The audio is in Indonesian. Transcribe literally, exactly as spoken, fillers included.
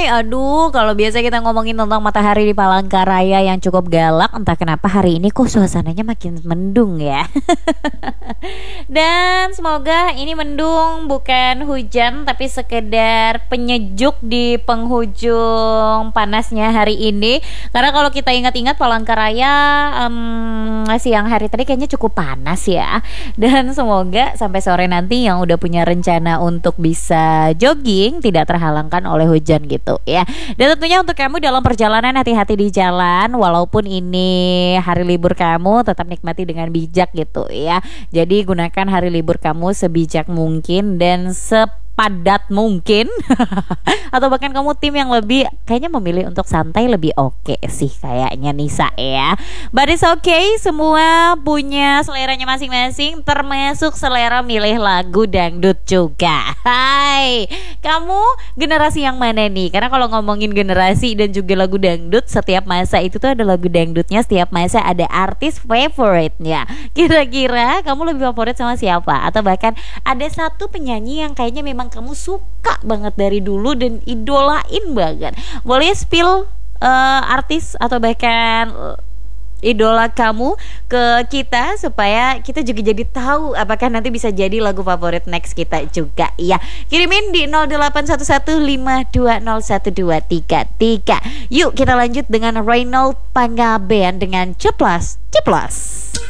Aduh, kalau biasa kita ngomongin tentang matahari di Palangkaraya yang cukup galak, entah kenapa hari ini kok suasananya makin mendung ya. Dan semoga ini mendung bukan hujan, tapi sekedar penyejuk di penghujung panasnya hari ini. Karena kalau kita ingat-ingat Palangkaraya um, siang hari tadi kayaknya cukup panas ya. Dan semoga sampai sore nanti yang udah punya rencana untuk bisa jogging tidak terhalangkan oleh hujan gitu ya. Dan tentunya untuk kamu dalam perjalanan hati-hati di jalan, walaupun ini hari libur kamu tetap nikmati dengan bijak gitu ya. Jadi gunakan hari libur kamu sebijak mungkin dan sepadat mungkin. Atau bahkan kamu tim yang lebih kayaknya memilih untuk santai lebih oke sih kayaknya Nisa ya. But it's okay, semua punya seleranya masing-masing, termasuk selera milih lagu dangdut juga. Hai, kamu generasi yang mana nih? Karena kalau ngomongin generasi dan juga lagu dangdut, setiap masa itu tuh ada lagu dangdutnya, setiap masa ada artis favoritnya. Kira-kira kamu lebih favorit sama siapa? Atau bahkan ada satu penyanyi yang kayaknya memang kamu suka banget dari dulu dan idolain banget. Boleh spill uh, artis atau bahkan uh, idola kamu ke kita supaya kita juga jadi tahu apakah nanti bisa jadi lagu favorit next kita juga ya. Kirimin di nol delapan satu satu lima dua nol satu dua tiga tiga. Yuk kita lanjut dengan Reynold Pangabean dengan Ceplas Ceplas.